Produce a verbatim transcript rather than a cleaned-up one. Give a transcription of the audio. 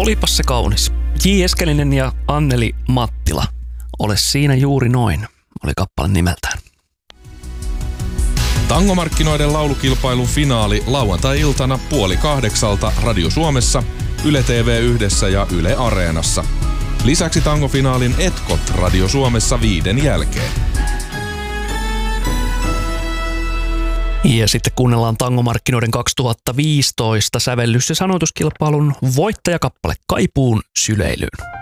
Olipas se kaunis. J. Eskelinen ja Anneli Mattila. Ole siinä juuri noin, oli kappale nimeltään. Tangomarkkinoiden laulukilpailun finaali lauantai-iltana puoli kahdeksalta Radio Suomessa, Yle T V yhdessä ja Yle Areenassa. Lisäksi tangofinaalin etkot Radio Suomessa viiden jälkeen. Ja sitten kuunnellaan tangomarkkinoiden kaksituhattaviisitoista sävellys- ja sanoituskilpailun voittajakappale Kaipuun syleilyyn.